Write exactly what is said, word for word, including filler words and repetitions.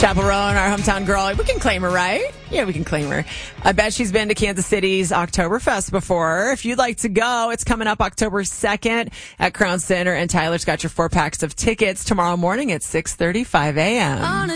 Chapel Roan, our hometown girl. We can claim her, right? Yeah, we can claim her. I bet she's been to Kansas City's Oktoberfest before. If you'd like to go, it's coming up October second at Crown Center, and Tyler's got your four packs of tickets tomorrow morning at six thirty-five a.m.